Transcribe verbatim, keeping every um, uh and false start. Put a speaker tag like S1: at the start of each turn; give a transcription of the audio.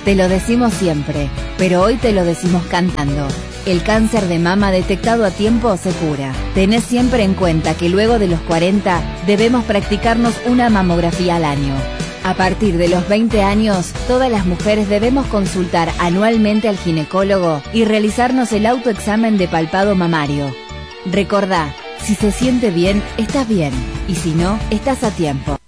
S1: Te lo decimos siempre, pero hoy te lo decimos cantando. El cáncer de mama detectado a tiempo se cura. Tenés siempre en cuenta que luego de los cuarenta debemos practicarnos una mamografía al año. A partir de los veinte años, todas las mujeres debemos consultar anualmente al ginecólogo y realizarnos el autoexamen de palpado mamario. Recordá, si se siente bien, estás bien, y si no, estás a tiempo.